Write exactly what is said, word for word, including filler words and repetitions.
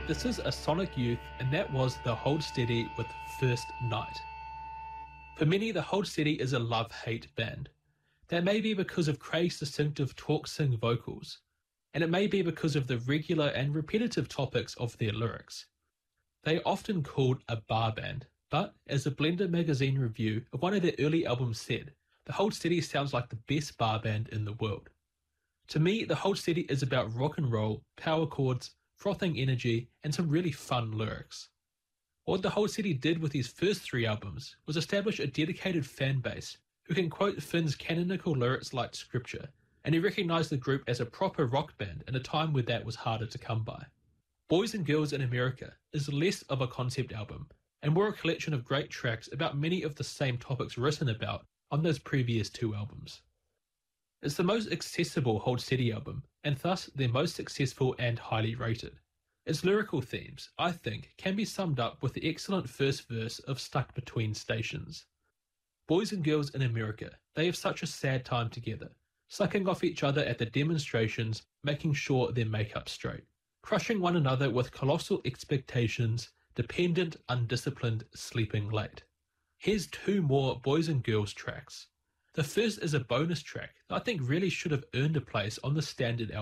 This is a Sonic Youth, and that was the Hold Steady with First Night. For many, the Hold Steady is a love-hate band. That may be because of Craig's distinctive talk-sing vocals, and it may be because of the regular and repetitive topics of their lyrics. They are often called a bar band, but as a Blender magazine review of one of their early albums said, the Hold Steady sounds like the best bar band in the world. To me, the Hold Steady is about rock and roll, power chords, frothing energy, and some really fun lyrics. What the Hold Steady did with his first three albums was establish a dedicated fan base who can quote Finn's canonical lyrics like scripture, and he recognised the group as a proper rock band in a time where that was harder to come by. Boys and Girls in America is less of a concept album, and more a collection of great tracks about many of the same topics written about on those previous two albums. It's the most accessible Hold Steady album, and thus their most successful and highly rated. Its lyrical themes, I think, can be summed up with the excellent first verse of Stuck Between Stations. Boys and Girls in America, they have such a sad time together, sucking off each other at the demonstrations, making sure their makeup's straight, crushing one another with colossal expectations, dependent, undisciplined, sleeping late. Here's two more Boys and Girls tracks. The first is a bonus track that I think really should have earned a place on the standard album.